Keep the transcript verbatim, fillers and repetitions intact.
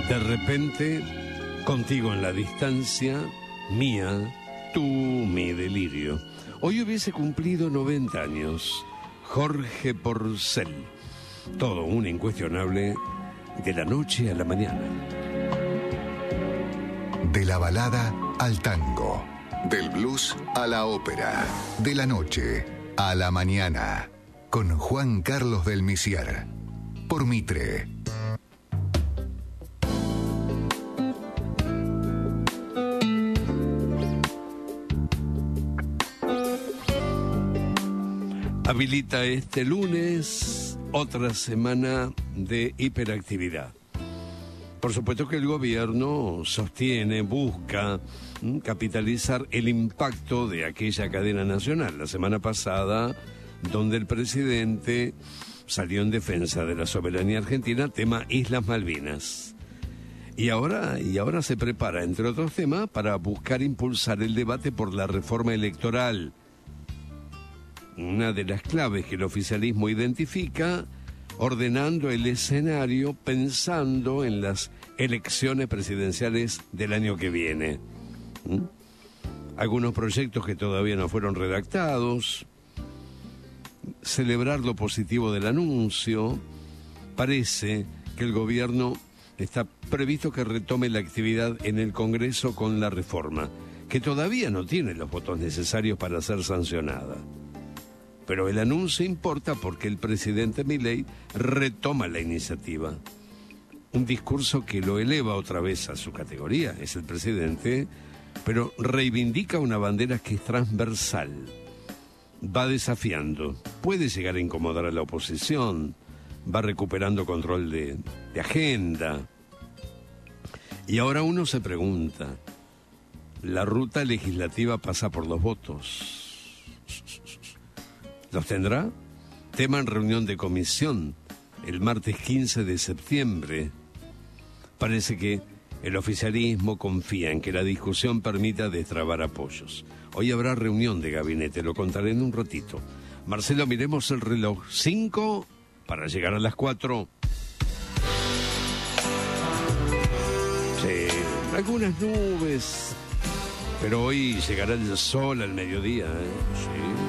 De repente, contigo en la distancia, mía, tú, mi delirio. Hoy hubiese cumplido noventa años, Jorge Porcel. Todo un incuestionable de la noche a la mañana. De la balada al tango, del blues a la ópera, de la noche a la mañana, con Juan Carlos del Misier, por Mitre. Habilita este lunes otra semana de hiperactividad. Por supuesto que el gobierno sostiene, busca ¿m? capitalizar el impacto de aquella cadena nacional. La semana pasada, donde el presidente salió en defensa de la soberanía argentina, tema Islas Malvinas. Y ahora, y ahora se prepara, entre otros temas, para buscar impulsar el debate por la reforma electoral. Una de las claves que el oficialismo identifica, ordenando el escenario pensando en las elecciones presidenciales del año que viene. ¿Mm? Algunos proyectos que todavía no fueron redactados, celebrar lo positivo del anuncio. Parece que el gobierno está previsto que retome la actividad en el Congreso con la reforma, que todavía no tiene los votos necesarios para ser sancionada. Pero el anuncio importa porque el presidente Milei retoma la iniciativa. Un discurso que lo eleva otra vez a su categoría, es el presidente, pero reivindica una bandera que es transversal. Va desafiando, puede llegar a incomodar a la oposición, va recuperando control de, de agenda. Y ahora uno se pregunta, ¿la ruta legislativa pasa por los votos? ¿Los tendrá? Tema en reunión de comisión el martes quince de septiembre. Parece que el oficialismo confía en que la discusión permita destrabar apoyos. Hoy habrá reunión de gabinete, lo contaré en un ratito. Marcelo, miremos el reloj. Cinco para llegar a las cuatro. Sí, algunas nubes, pero hoy llegará el sol al mediodía, ¿eh? Sí.